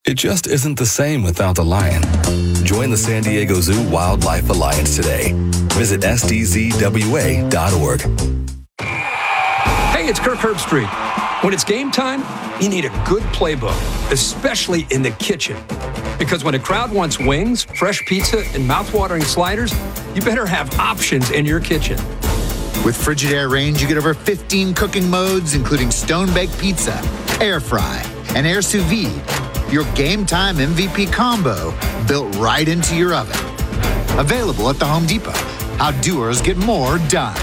It just isn't the same without the lion. Join the San Diego Zoo Wildlife Alliance today. Visit sdzwa.org. Hey, it's Kirk Herbstreit. When it's game time, you need a good playbook, especially in the kitchen. Because when a crowd wants wings, fresh pizza, and mouthwatering sliders, you better have options in your kitchen. With Frigidaire Range, you get over 15 cooking modes, including stone-baked pizza, air fry, and air sous vide. Your game time MVP combo built right into your oven. Available at the Home Depot. How doers get more done.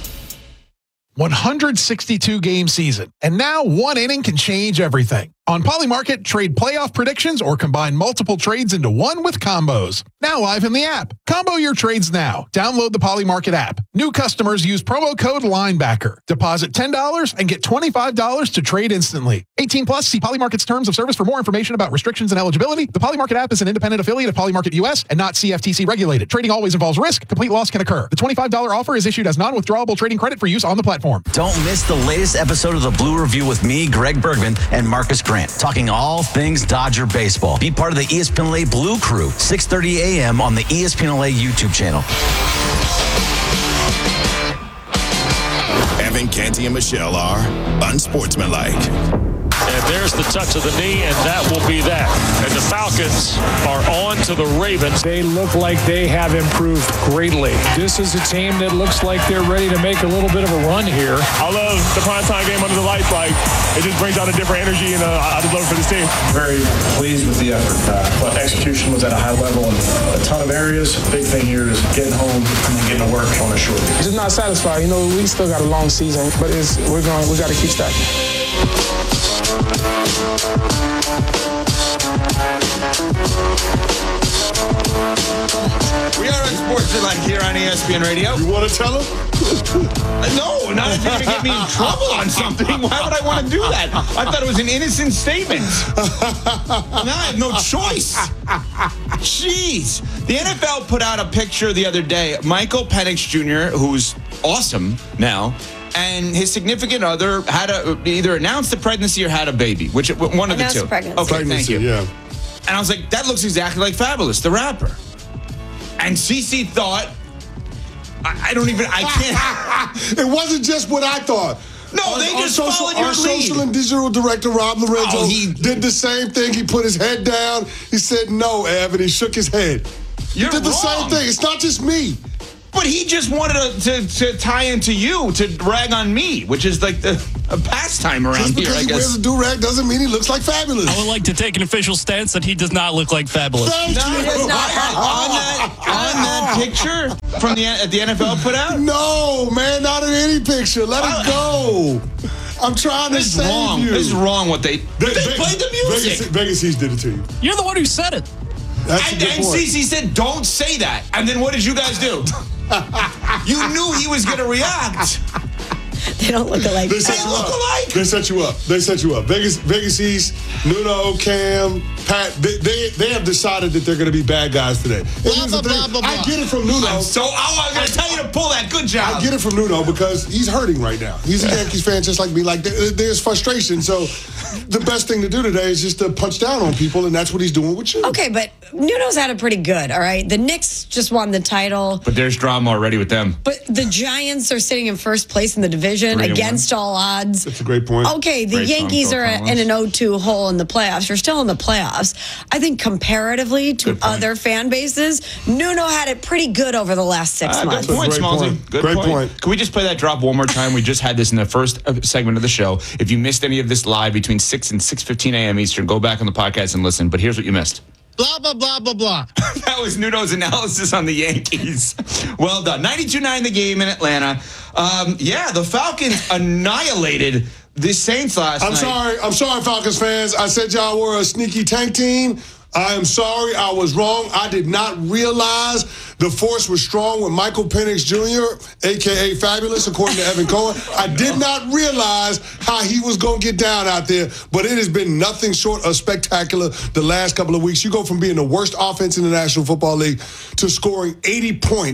162 game season, and now one inning can change everything. On Polymarket, trade playoff predictions or combine multiple trades into one with combos. Now live in the app. Combo your trades now. Download the Polymarket app. New customers use promo code LINEBACKER. Deposit $10 and get $25 to trade instantly. 18 plus, see Polymarket's terms of service for more information about restrictions and eligibility. The Polymarket app is an independent affiliate of Polymarket US and not CFTC regulated. Trading always involves risk. Complete loss can occur. The $25 offer is issued as non-withdrawable trading credit for use on the platform. Don't miss the latest episode of the Blue Review with me, Greg Bergman, and Marcus Grant, talking all things Dodger baseball. Be part of the ESPN LA Blue Crew, 6:30 a.m. on the ESPN LA YouTube channel. Evan, Canty, and Michelle are unsportsmanlike. And there's the touch of the knee, and that will be that. And the Falcons are on to the Ravens. They look like they have improved greatly. This is a team that looks like they're ready to make a little bit of a run here. I love the primetime game under the lights. Like, it just brings out a different energy, and I just love it for this team. Very pleased with the effort. But execution was at a high level in a ton of areas. Big thing here is getting home and getting to work on a short. Just not satisfied. You know, we still got a long season, but we got to keep stacking. We are unsportsmanlike here on ESPN Radio. You want to tell him? No, not if you're going to get me in trouble on something. Why would I want to do that? I thought it was an innocent statement. Now I have no choice. Jeez. The NFL put out a picture the other day. Michael Penix Jr., who's awesome now, and his significant other had either announced the pregnancy or had a baby, which one of the two. Pregnancy. Okay, thank you. Yeah. And I was like, that looks exactly like Fabulous, the rapper. And CeCe thought, I can't. It wasn't just what I thought. No, they just followed your lead. Our social and digital director, Rob Lorenzo, did the same thing. He put his head down. He said, no, Ev, and he shook his head. You're he did the wrong. same thing. It's not just me. But he just wanted to tie into you, to rag on me, which is like a pastime around just here, I because he guess. wears a do-rag doesn't mean he looks like Fabulous. I would like to take an official stance that he does not look like Fabulous. Thank you. On that picture from the NFL put out? No, man, not in any picture. Let it go. I'm trying to save you. This is wrong what they played the music. Vegas East did it to you. You're the one who said it. That's a good and point. CeCe said, don't say that. And then what did you guys do? You knew he was going to react. They don't look alike. They set you up. They set you up. Vegas East, Nuno, Cam, Pat, they have decided that they're going to be bad guys today. I get it from Nuno. I'm going to tell you to pull that. Good job. I get it from Nuno because he's hurting right now. He's a Yankees fan just like me. Like, there's frustration. So the best thing to do today is just to punch down on people, and that's what he's doing with you. Okay, but Nuno's had it pretty good, all right? The Knicks just won the title. But there's drama already with them. But the Giants are sitting in first place in the division against all odds. That's a great point. Okay, the Yankees are in an 0-2 hole in the playoffs. You're still in the playoffs. I think comparatively to other fan bases, Nuno had it pretty good over the last 6 months. Good point, Smallsy. Good point. Can we just play that drop one more time? We just had this in the first segment of the show. If you missed any of this live between 6 and 6:15 a.m. Eastern, go back on the podcast and listen. But here's what you missed. Blah, blah, blah, blah, blah. That was Nuno's analysis on the Yankees. Well done. 92-9 the game in Atlanta. The Falcons annihilated the Saints last night. I'm sorry, Falcons fans. I said y'all were a sneaky tank team. I am sorry. I was wrong. I did not realize the force was strong with Michael Penix Jr., a.k.a. Fabulous, according to Evan Cohen. I did not realize how he was going to get down out there, but it has been nothing short of spectacular the last couple of weeks. You go from being the worst offense in the National Football League to scoring 80 points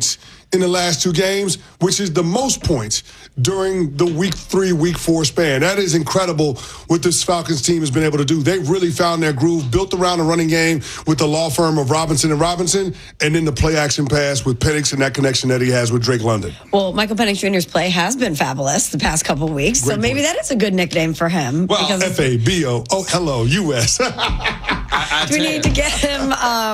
in the last 2 games, which is the most points during the week 3, week 4 span. That is incredible what this Falcons team has been able to do. They've really found their groove, built around the running game with the law firm of Robinson & Robinson, and then the play action pass with Penix and that connection that he has with Drake London. Well, Michael Penix Jr.'s play has been fabulous the past couple of weeks, so maybe that is a good nickname for him. Well, FABO. Oh, hello, U.S. Do we need to get him?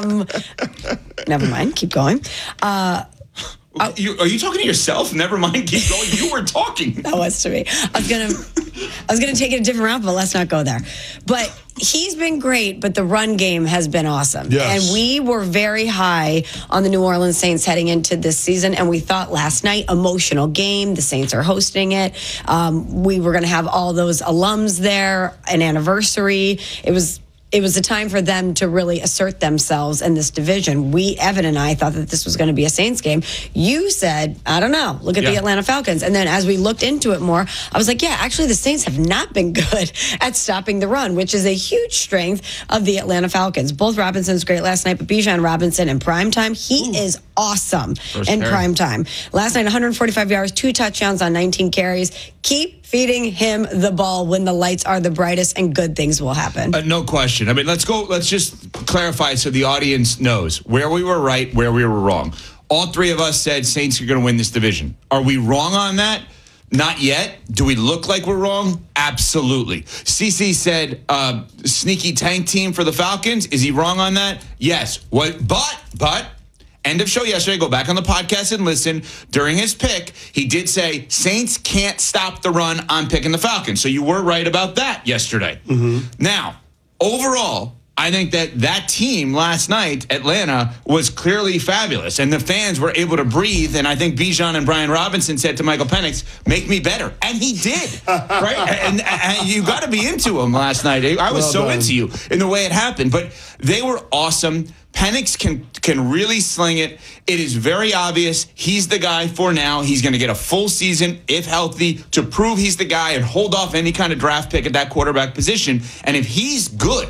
Never mind. Keep going. Are you talking to yourself? Never mind. Keep going. You were talking. That was to me. I was gonna take it a different route, but let's not go there. But he's been great, but the run game has been awesome. Yes. And we were very high on the New Orleans Saints heading into this season, and we thought last night, emotional game. The Saints are hosting it. We were going to have all those alums there, an anniversary. It was a time for them to really assert themselves in this division. Evan and I thought that this was going to be a Saints game. You said, I don't know, look at the Atlanta Falcons. And then as we looked into it more, I was like, yeah, actually the Saints have not been good at stopping the run, which is a huge strength of the Atlanta Falcons. Both Robinson's great last night, but Bijan Robinson in primetime, he is awesome in primetime. Last night, 145 yards, 2 touchdowns on 19 carries. Keep feeding him the ball when the lights are the brightest, and good things will happen. No question. I mean, let's just clarify so the audience knows where we were right, where we were wrong. All 3 of us said Saints are going to win this division. Are we wrong on that? Not yet. Do we look like we're wrong? Absolutely. CC said sneaky tank team for the Falcons. Is he wrong on that? Yes. But end of show yesterday. Go back on the podcast and listen. During his pick, he did say Saints can't stop the run. I'm picking the Falcons. So you were right about that yesterday. Now, overall, I think that team last night, Atlanta, was clearly fabulous. And the fans were able to breathe. And I think Bijan and Brian Robinson said to Michael Penix, make me better. And he did. Right? And you got to be into him last night. I was into you in the way it happened. But they were awesome. Penix can really sling it. It is very obvious he's the guy for now. He's going to get a full season, if healthy, to prove he's the guy and hold off any kind of draft pick at that quarterback position. And if he's good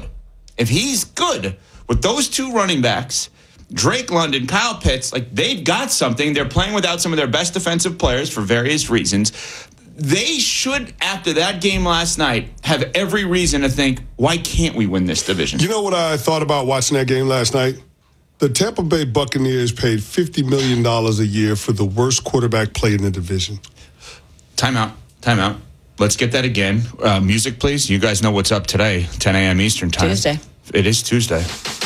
with those 2 running backs, Drake London, Kyle Pitts, like they've got something. They're playing without some of their best defensive players for various reasons. They should, after that game last night, have every reason to think, why can't we win this division? You know what I thought about watching that game last night? The Tampa Bay Buccaneers paid $50 million a year for the worst quarterback play in the division. Timeout. Let's get that again. Music, please. You guys know what's up today, 10 a.m. Eastern time. Tuesday. It is Tuesday.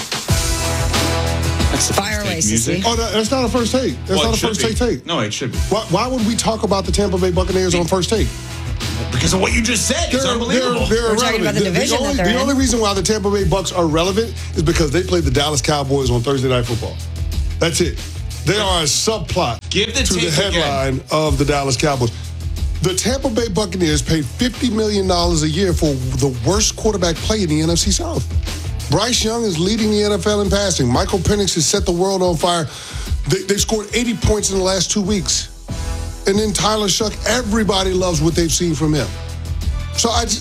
Fire away, CC. Oh, that's not a first take. That's not a first take. No, it should be. Why would we talk about the Tampa Bay Buccaneers on first take? Because of what you just said. It's unbelievable. They're talking about the division that they're in. The only reason why the Tampa Bay Bucs are relevant is because they played the Dallas Cowboys on Thursday Night Football. That's it. They are a subplot to the headline of the Dallas Cowboys. The Tampa Bay Buccaneers paid $50 million a year for the worst quarterback play in the NFC South. Bryce Young is leading the NFL in passing. Michael Penix has set the world on fire. They scored 80 points in the last 2 weeks. And then Tyler Shuck, everybody loves what they've seen from him. So I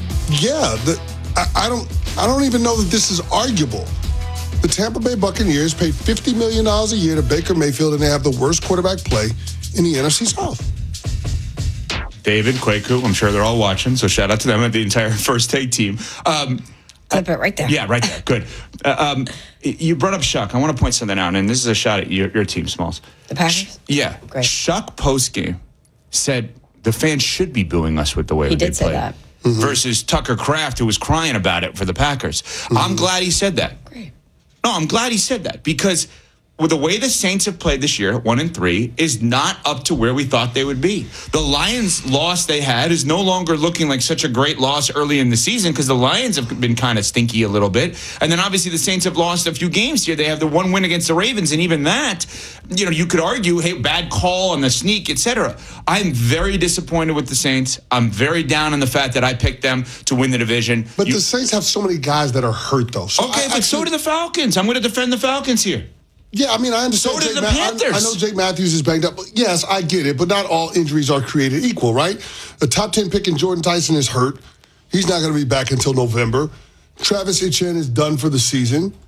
don't even know that this is arguable. The Tampa Bay Buccaneers paid $50 million a year to Baker Mayfield, and they have the worst quarterback play in the NFC South. David, Kwaku, I'm sure they're all watching, so shout out to them and the entire First Take team. Clip it right there. Yeah, right there. Good. You brought up Shuck. I want to point something out, and this is a shot at your team, Smalls. The Packers? Yeah. Great. Shuck postgame said the fans should be booing us with the way he they did say played. that. Versus Tucker Kraft, who was crying about it for the Packers. I'm glad he said that. Great. No, I'm glad he said that because with the way the Saints have played this year, 1-3, is not up to where we thought they would be. The Lions loss they had is no longer looking like such a great loss early in the season because the Lions have been kind of stinky a little bit. And then obviously the Saints have lost a few games here. They have the 1 win against the Ravens, and even that, you could argue, hey, bad call on the sneak, etc. I'm very disappointed with the Saints. I'm very down on the fact that I picked them to win the division. But the Saints have so many guys that are hurt, though. So so do the Falcons. I'm going to defend the Falcons here. Yeah, I mean, I understand. So did the Panthers. I know Jake Matthews is banged up. Yes, I get it, but not all injuries are created equal, right? The top 10 pick in Jordan Tyson is hurt. He's not going to be back until November. Travis Etienne is done for the season.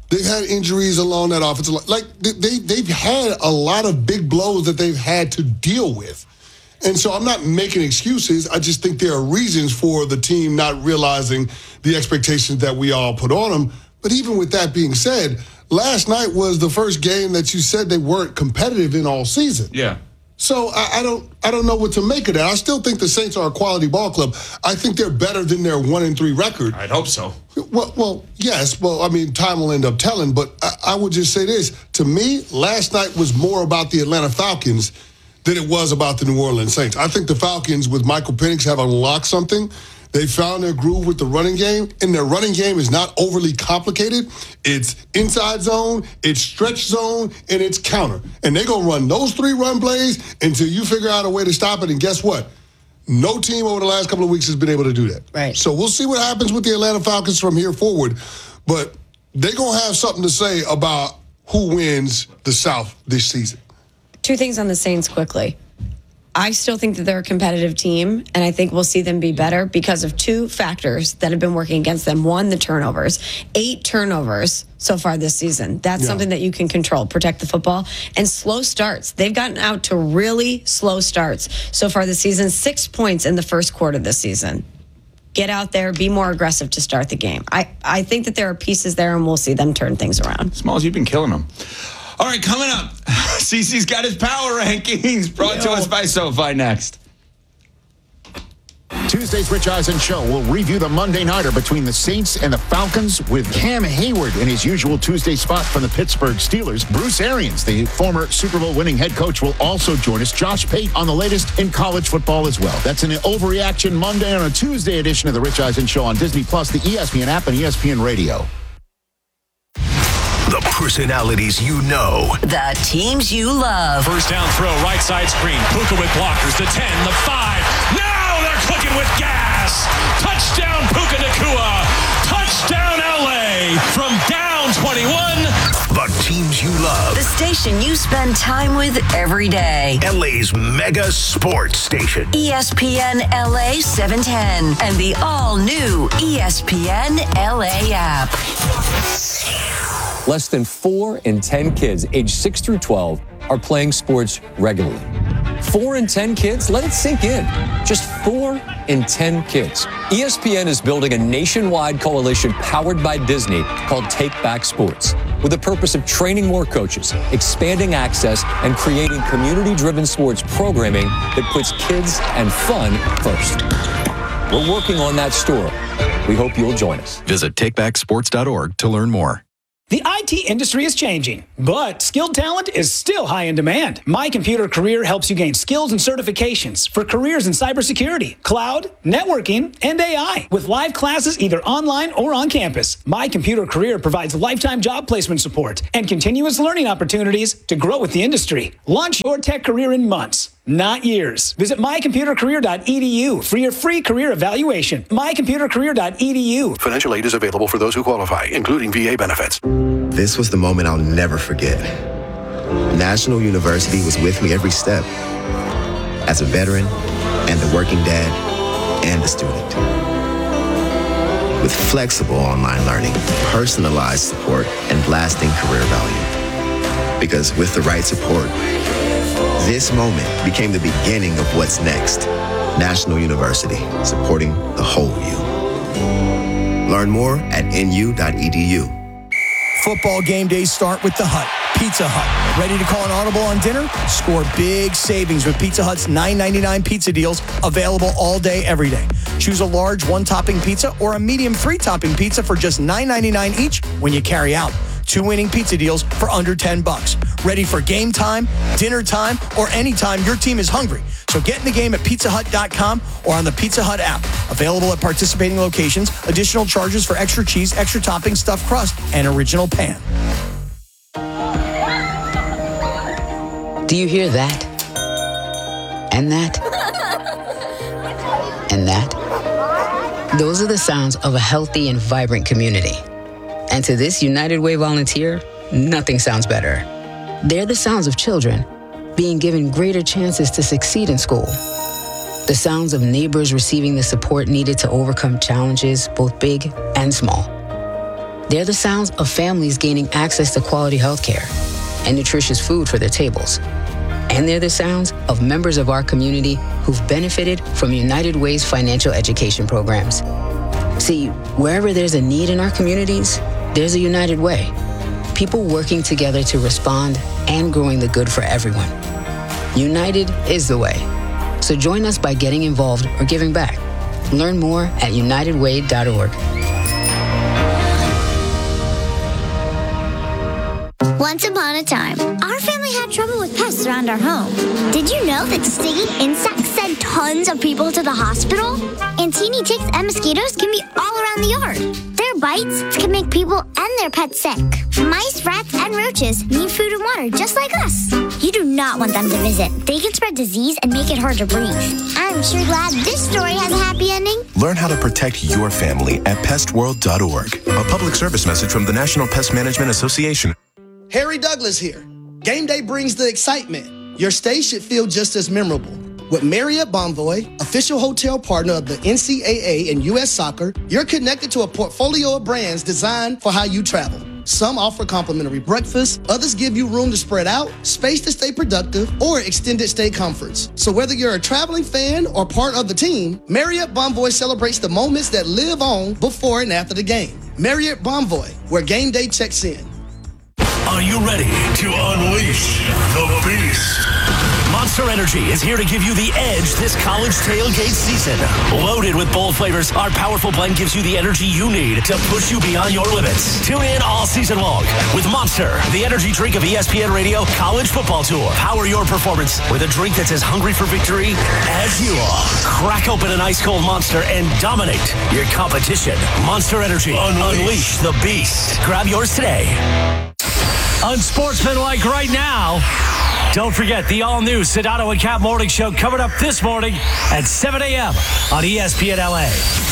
They've had injuries along that offensive line. Like, they've had a lot of big blows that they've had to deal with. And so I'm not making excuses. I just think there are reasons for the team not realizing the expectations that we all put on them. But even with that being said, last night was the first game that you said they weren't competitive in all season. Yeah. So I don't know what to make of that. I still think the Saints are a quality ball club. I think they're better than their 1-3 record. I'd hope so. Well, yes. Well, I mean, time will end up telling. But I would just say this. To me, last night was more about the Atlanta Falcons than it was about the New Orleans Saints. I think the Falcons, with Michael Penix, have unlocked something. They found their groove with the running game, and their running game is not overly complicated. It's inside zone, it's stretch zone, and it's counter. And they're going to run those 3 run plays until you figure out a way to stop it. And guess what? No team over the last couple of weeks has been able to do that. Right. So we'll see what happens with the Atlanta Falcons from here forward. But they're going to have something to say about who wins the South this season. 2 things on the Saints quickly. I still think that they're a competitive team, and I think we'll see them be better because of 2 factors that have been working against them. 1, the turnovers. 8 turnovers so far this season. That's something that you can control, protect the football. And slow starts. They've gotten out to really slow starts so far this season. 6 points in the first quarter this season. Get out there, be more aggressive to start the game. I think that there are pieces there, and we'll see them turn things around. Smalls, you've been killing them. All right, coming up, CeCe's got his power rankings brought to us by SoFi next. Tuesday's Rich Eisen Show will review the Monday nighter between the Saints and the Falcons with Cam Hayward in his usual Tuesday spot from the Pittsburgh Steelers. Bruce Arians, the former Super Bowl winning head coach, will also join us. Josh Pate on the latest in college football as well. That's an Overreaction Monday on a Tuesday edition of the Rich Eisen Show on Disney+, the ESPN app, and ESPN Radio. The personalities you know. The teams you love. First down throw, right side screen. Puka with blockers. The 10, the 5. Now they're clicking with gas. Touchdown Puka Nacua. Touchdown LA. From down 21. The teams you love. The station you spend time with every day. LA's mega sports station. ESPN LA 710 and the all-new ESPN LA app. Less than 4 in 10 kids aged 6 through 12 are playing sports regularly. 4 in 10 kids? Let it sink in. Just 4 in 10 kids. ESPN is building a nationwide coalition powered by Disney called Take Back Sports, with the purpose of training more coaches, expanding access, and creating community-driven sports programming that puts kids and fun first. We're working on that story. We hope you'll join us. Visit takebacksports.org to learn more. The IT industry is changing, but skilled talent is still high in demand. My Computer Career helps you gain skills and certifications for careers in cybersecurity, cloud, networking, and AI. With live classes either online or on campus, My Computer Career provides lifetime job placement support and continuous learning opportunities to grow with the industry. Launch your tech career in months, not years. Visit mycomputercareer.edu for your free career evaluation. mycomputercareer.edu. Financial aid is available for those who qualify, including VA benefits. This was the moment I'll never forget. National University was with me every step. As a veteran, and the working dad, and the student. With flexible online learning, personalized support, and lasting career value. Because with the right support, this moment became the beginning of what's next. National University, supporting the whole you. Learn more at nu.edu. Football game days start with the Hut. Pizza Hut. Ready to call an audible on dinner? Score big savings with Pizza Hut's $9.99 pizza deals, available all day, every day. Choose a large 1-topping pizza or a medium 3-topping pizza for just $9.99 each when you carry out. 2 winning pizza deals for under $10. Ready for game time, dinner time, or anytime your team is hungry. So get in the game at pizzahut.com or on the Pizza Hut app. Available at participating locations. Additional charges for extra cheese, extra topping, stuffed crust, and original pan. Do you hear that? And that? And that? Those are the sounds of a healthy and vibrant community. And to this United Way volunteer, nothing sounds better. They're the sounds of children being given greater chances to succeed in school. The sounds of neighbors receiving the support needed to overcome challenges, both big and small. They're the sounds of families gaining access to quality health care and nutritious food for their tables. And they're the sounds of members of our community who've benefited from United Way's financial education programs. See, wherever there's a need in our communities, there's a United Way. People working together to respond and growing the good for everyone. United is the way. So join us by getting involved or giving back. Learn more at unitedway.org. Once upon a time, our family had trouble with pests around our home. Did you know that stinging insects send tons of people to the hospital? And teeny ticks and mosquitoes can be all around the yard. Their bites can make people and their pets sick. Mice, rats, and roaches need food and water just like us. You do not want them to visit. They can spread disease and make it hard to breathe. I'm sure glad this story has a happy ending. Learn how to protect your family at pestworld.org. A public service message from the National Pest Management Association. Harry Douglas here. Game day brings the excitement. Your stay should feel just as memorable. With Marriott Bonvoy, official hotel partner of the NCAA and U.S. Soccer, you're connected to a portfolio of brands designed for how you travel. Some offer complimentary breakfast, others give you room to spread out, space to stay productive, or extended stay comforts. So whether you're a traveling fan or part of the team, Marriott Bonvoy celebrates the moments that live on before and after the game. Marriott Bonvoy, where game day checks in. Are you ready to unleash the beast? Monster Energy is here to give you the edge this college tailgate season. Loaded with bold flavors, our powerful blend gives you the energy you need to push you beyond your limits. Tune in all season long with Monster, the energy drink of ESPN Radio College Football Tour. Power your performance with a drink that's as hungry for victory as you are. Crack open an ice-cold Monster and dominate your competition. Monster Energy. Unleash the beast. Grab yours today. Unsportsmanlike right now. Don't forget the all-new Sedano and Cap Morning Show coming up this morning at 7 a.m. on ESPN LA.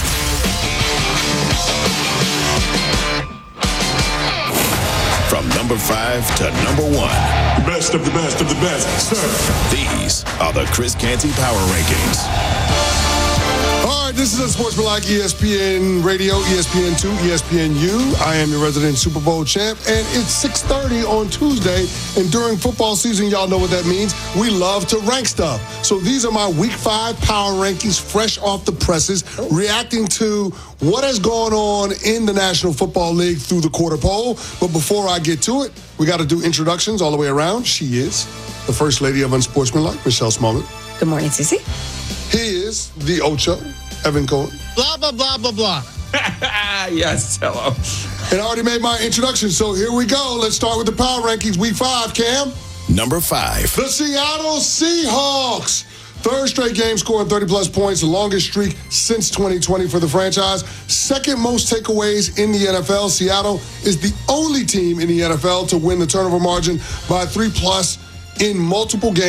From number 5 to number 1. Best of the best of the best, sir. These are the Chris Canty Power Rankings. All right, this is Unsportsmanlike ESPN Radio, ESPN2, ESPNU. I am your resident Super Bowl champ, and it's 6:30 on Tuesday. And during football season, y'all know what that means. We love to rank stuff. So these are my Week 5 power rankings, fresh off the presses, reacting to what has gone on in the National Football League through the quarter poll. But before I get to it, we got to do introductions all the way around. She is the First Lady of Unsportsmanlike, Michelle Smallman. Good morning, Cece. He is the Ocho, Evan Cohen. Blah, blah, blah, blah, blah. Yes, hello. And I already made my introduction, so here we go. Let's start with the power rankings. Week 5, Cam. Number 5. The Seattle Seahawks. Third straight game scoring 30-plus points, the longest streak since 2020 for the franchise. Second most takeaways in the NFL. Seattle is the only team in the NFL to win the turnover margin by 3+ in multiple games.